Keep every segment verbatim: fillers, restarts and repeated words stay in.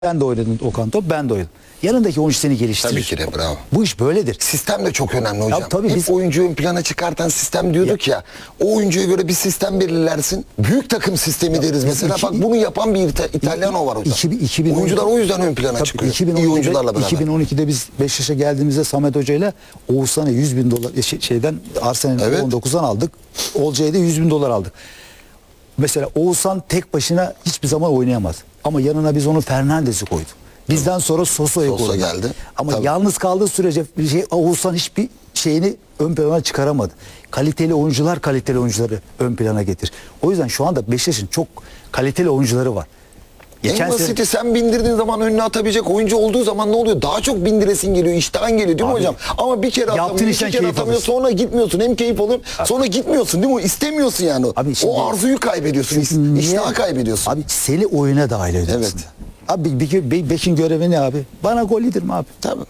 Ben de oynadım Okan Top, ben de oynadım. Yanındaki oyuncu seni geliştirir. Tabii ki de, bravo. Bu iş böyledir. Sistem de çok önemli hocam. Ya, tabii Hep biz... oyuncuyu ön plana çıkartan sistem diyorduk ya. ya. O oyuncuya göre bir sistem belirlersin. Büyük takım sistemi ya, deriz mesela. İki, Bak bunu yapan bir İta, İtalyano var hocam. iki bin, iki bin on, Oyuncular o yüzden ön plana tabii, çıkıyor. iki bin on ikide, İyi oyuncularla beraber. iki bin on ikide biz Beşiktaş'a geldiğimizde Samet Hoca ile Oğuzhan'a yüz bin dolar şeyden Arsenal'in evet. on dokuzdan aldık. Olcay'a da yüz bin dolar aldık. Mesela Oğuzhan tek başına hiçbir zaman oynayamaz. Ama yanına biz onu Fernandes'i koyduk. Bizden sonra Soso'yu Sosa koyduk. geldi. Ama Tabii. yalnız kaldığı sürece şey, Oğuzhan hiçbir şeyini ön plana çıkaramadı. Kaliteli oyuncular kaliteli oyuncuları ön plana getir. O yüzden şu anda Beşiktaş'ın çok kaliteli oyuncuları var. Geçen en basiti sene... sen bindirdiğin zaman önüne atabilecek oyuncu olduğu zaman ne oluyor? Daha çok bindiresin geliyor, iştahın geliyor değil mi hocam? Ama bir kere atamıyor, iki kere atamıyor, alırsın. Sonra gitmiyorsun. Hem keyif alır, sonra gitmiyorsun değil mi? İstemiyorsun yani. Abi şimdi, o arzuyu kaybediyorsun, iştahı kaybediyorsun. Abi seni oyuna dahil ediyorsun. Evet. Abi bir, bir, Beşik'in görevi ne abi? Bana gol yedirme abi. Tabii.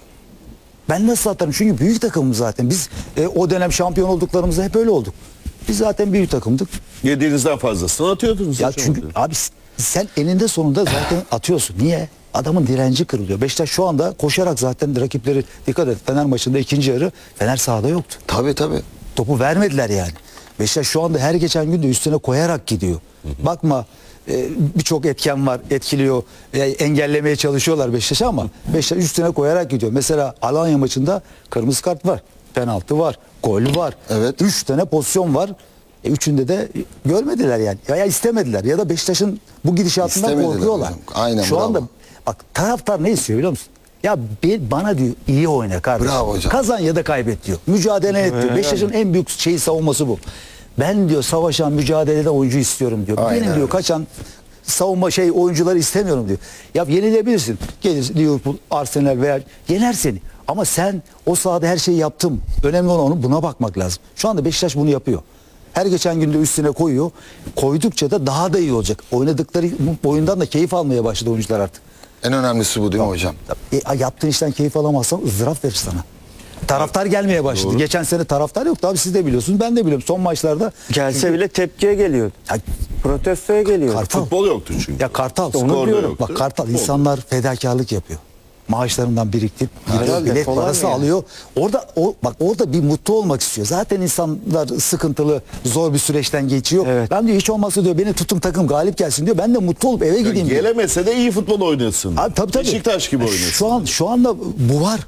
Ben nasıl atarım? Çünkü büyük takımım zaten. Biz e, o dönem şampiyon olduklarımızda hep öyle olduk. Biz zaten büyük takımdık. Yediğinizden fazlasını atıyordunuz. Ya çünkü oluyor. Abi sen eninde sonunda zaten atıyorsun. Niye? Adamın direnci kırılıyor. Beşiktaş şu anda koşarak zaten rakipleri, dikkat et, Fener maçında ikinci yarı Fener sahada yoktu. Tabii tabii. Topu vermediler yani. Beşiktaş şu anda her geçen gün de üstüne koyarak gidiyor. Hı hı. Bakma e, birçok etken var, etkiliyor. E, engellemeye çalışıyorlar Beşiktaş'ı ama Beşiktaş üstüne koyarak gidiyor. Mesela Alanya maçında kırmızı kart var, penaltı var, gol var. Evet. Üç tane pozisyon var. E, üçünde de görmediler yani. Ya, ya istemediler ya da Beşiktaş'ın bu gidişatından korkuyorlar. Aynen, şu bravo. anda bak taraftar ne istiyor biliyor musun? Ya bir, bana diyor iyi oyna kardeşim. Bravo hocam. Kazan ya da kaybet diyor. Mücadele et diyor. Beşiktaş'ın en büyük şeyi savunması bu. Ben diyor savaşan, mücadelede oyuncu istiyorum diyor. Aynen. Benim diyor kaçan savunma şey oyuncuları istemiyorum diyor. Ya yenilebilirsin. Gelir Liverpool, Arsenal veya yener seni. Ama sen o sahada her şeyi yaptım. Önemli olan onu buna bakmak lazım. Şu anda Beşiktaş bunu yapıyor. Her geçen günde üstüne koyuyor. Koydukça da daha da iyi olacak. Oynadıkları bu oyundan da keyif almaya başladı oyuncular artık. En önemlisi bu değil mi hocam? E, yaptığın işten keyif alamazsan ızdırap verir sana. Taraftar gelmeye başladı. Doğru. Geçen sene taraftar yoktu abi, siz de biliyorsunuz, ben de biliyorum. Son maçlarda gelse çünkü... bile tepkiye geliyordu. Ya, protestoya geliyordu. Kartal. Futbol yoktu çünkü. Ya Kartal. İşte onu diyorum. Bak Kartal insanlar fedakarlık yapıyor. Maaşlarından biriktirip gidiyor, bilet parası yani. alıyor. Orada o, bak orada bir mutlu olmak istiyor. Zaten insanlar sıkıntılı, zor bir süreçten geçiyor. Evet. Ben diyor hiç olmazsa diyor beni tutun takım galip gelsin diyor. Ben de mutlu olup eve gideyim diyor. Gelemese de iyi futbol oynasın. Abi, tabii, tabii. Beşiktaş gibi oynasın. Şu an şu anda bu var.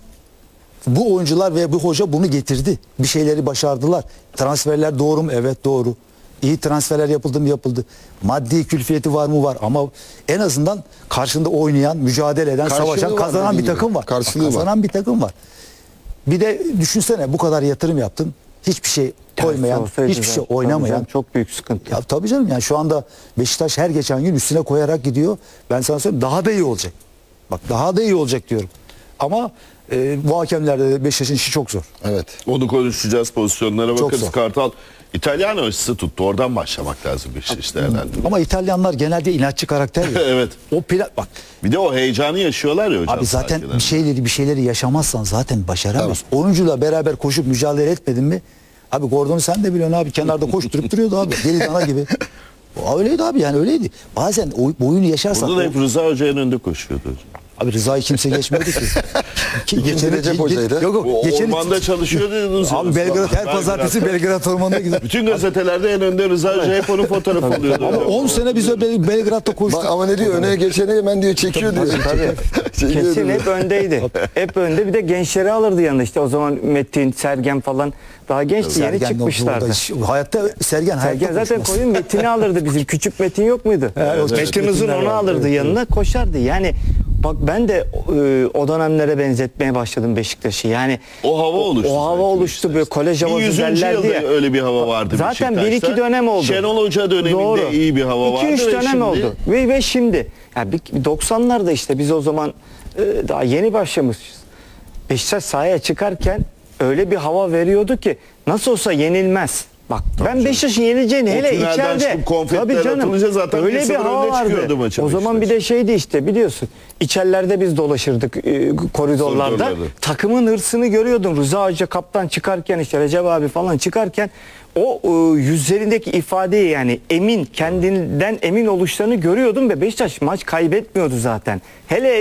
Bu oyuncular ve bu hoca bunu getirdi. Bir şeyleri başardılar. Transferler doğru mu? Evet doğru. İyi transferler yapıldı mı? Yapıldı. Maddi külfiyeti var mı? Var. Ama en azından karşında oynayan, mücadele eden, karşılığı savaşan, kazanan bir takım var. Karşılığı kazanan var. bir takım var. Bir de düşünsene bu kadar yatırım yaptın. Hiçbir şey koymayan, hiçbir şey oynamayan. Canım, çok büyük sıkıntı. Ya tabii canım, yani şu anda Beşiktaş her geçen gün üstüne koyarak gidiyor. Ben sana söyleyeyim, daha da iyi olacak. Bak daha da iyi olacak diyorum. Ama e, bu hakemlerde de Beşiktaş'ın işi çok zor. Evet. Onu konuşacağız, pozisyonlara Çok bakarız. zor. Kartal İtalyan açısı tuttu. Oradan başlamak lazım Beşiktaş değerlendirmek. Ama İtalyanlar genelde inatçı karakter ya. Evet. O pla bak. Bir de o heyecanı yaşıyorlar ya hocam. Abi zaten bir şeyleri bir şeyleri yaşamazsan zaten başaramıyorsun. Evet. Oyuncuyla beraber koşup mücadele etmedin mi? Abi Gordon'u sen de biliyorsun abi, kenarda koşturup duruyordu abi. Deli dana gibi. O öyleydi abi, yani öyleydi. Bazen o oyunu yaşarsan. Burada da hep Rıza Hoca'nın önünde koşuyordu hocam. Abi Rıza'yı kimse geçmedi ki. Geçen Recep Hoca'ydı. Yok yok. O geçen ormanda çalışıyor dediniz. Abi Belgrad her pazartesi Belgrad ormanına gidiyor. Bütün gazetelerde en önde Rıza Hoca, hep onun fotoğrafı oluyordu. Ama on sene biz Bel Belgrad'da koştuk. Bak, ama ne diyor? Öne geçene hemen diyor çekiyor diyor. Tabii. Kesin hep öndeydi. Hep önde, bir de gençleri alırdı yanında, işte o zaman Metin, Sergen falan daha gençti, yeni Sergen çıkmışlardı. Orada, hayatta Sergen, Sergen zaten koyun Metin'i alırdı bizim. Küçük Metin yok muydu? Evet, Metin Uzun onu alırdı evet, yanına, evet. Koşardı. Yani bak ben de e, o dönemlere benzetmeye başladım Beşiktaş'ı. Yani o hava oluştu. O, o hava oluştu, böyle kolej havası derlerdi ya. Öyle bir hava vardı zaten bir iki dönem oldu. Şenol Hoca döneminde doğru, iyi bir hava vardı. iki üç dönem şimdi... oldu. Ve, ve şimdi yani doksanlarda işte biz o zaman e, daha yeni başlamışız. Beşiktaş sahaya çıkarken öyle bir hava veriyordu ki nasıl olsa yenilmez. Bak ben Beşiktaş'ın yeneceğini O hele tünelden içeride. çıkıp konfetiler Tabii canım. atılınca zaten Öyle bir bir sıfır hava önde vardı. çıkıyordu maça O zaman bir Beşiktaş. de şeydi işte biliyorsun. İçerilerde biz dolaşırdık e, koridorlarda. Koridorlarda. Takımın hırsını görüyordum. Rıza Hoca kaptan çıkarken işte Recep abi falan çıkarken o e, yüzlerindeki ifadeyi yani emin kendinden emin oluşlarını görüyordum ve Beşiktaş maç kaybetmiyordu zaten. Hele